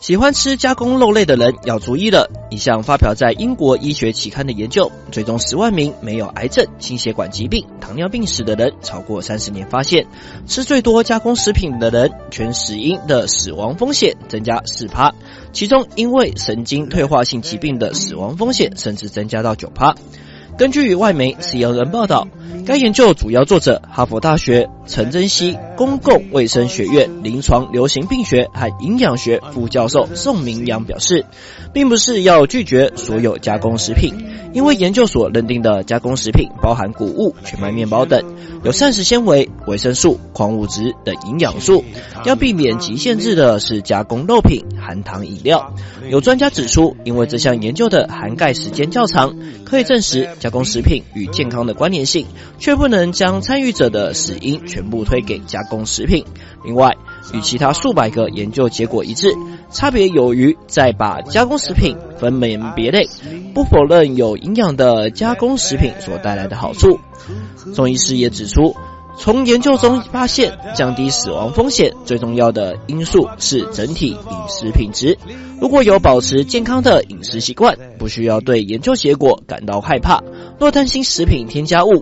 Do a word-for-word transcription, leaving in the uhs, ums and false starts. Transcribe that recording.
喜欢吃加工肉类的人要注意了，一项发表在英国医学期刊的研究，追踪十万名没有癌症、心血管疾病、糖尿病史的人超过三十年，发现吃最多加工食品的人，全死因的死亡风险增加 百分之四， 其中因为神经退化性疾病的死亡风险甚至增加到 百分之九。根据外媒 C N N 报道，该研究主要作者哈佛大学陈珍熙公共卫生学院临床流行病学和营养学副教授宋明阳表示，并不是要拒绝所有加工食品，因为研究所认定的加工食品包含谷物、全麦面包等，有膳食纤维、维生素、矿物质等营养素。要避免极限制的是加工肉品、含糖饮料。有专家指出，因为这项研究的涵盖时间较长，可以证实加工食品与健康的关联性，却不能将参与者的死因全部推给加工食品。另外，与其他数百个研究结果一致，差别有于在把加工食品分门别类，不否认有营养的加工食品所带来的好处。宋医师也指出，从研究中发现，降低死亡风险最重要的因素是整体饮食品质。如果有保持健康的饮食习惯，不需要对研究结果感到害怕。若担心食品添加物